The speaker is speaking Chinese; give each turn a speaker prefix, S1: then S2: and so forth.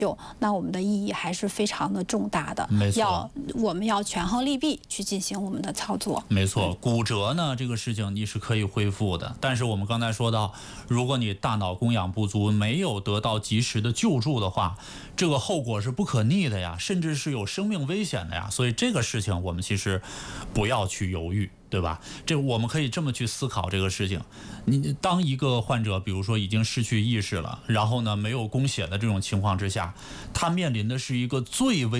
S1: 救，那我们的意义还是非常的重大的。
S2: 没错，
S1: 我们要权衡利弊去进行我们的操作。
S2: 没错，骨折呢这个事情你是可以恢复的，但是我们刚才说到，如果你大脑供氧不足，没有得到及时的救助的话，这个后果是不可逆的呀，甚至是有生命危险的呀。所以这个事情我们其实不要去犹豫。对吧？这我们可以这么去思考这个事情。你当一个患者，比如说已经失去意识了，然后呢没有供血的这种情况之下，他面临的是一个最危